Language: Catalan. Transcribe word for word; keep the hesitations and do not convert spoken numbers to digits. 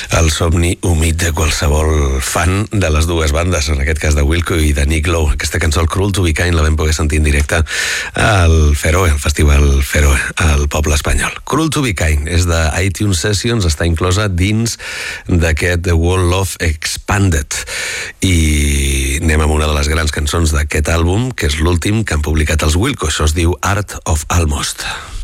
el somni humit de qualsevol fan de les dues bandes, en aquest cas de Wilco i de Nick Lowe. Aquesta cançó, el Cruel to be Kind, la vam poder sentir en directe al Feroe, al Festival Feroe, al poble espanyol. Cruel to be Kind és de iTunes Sessions, està inclosa dins d'aquest The Wall of Expanded. I anem amb una de les grans cançons d'aquest àlbum, que és l'últim que han publicat els Wilco. Això es diu Art of Almost.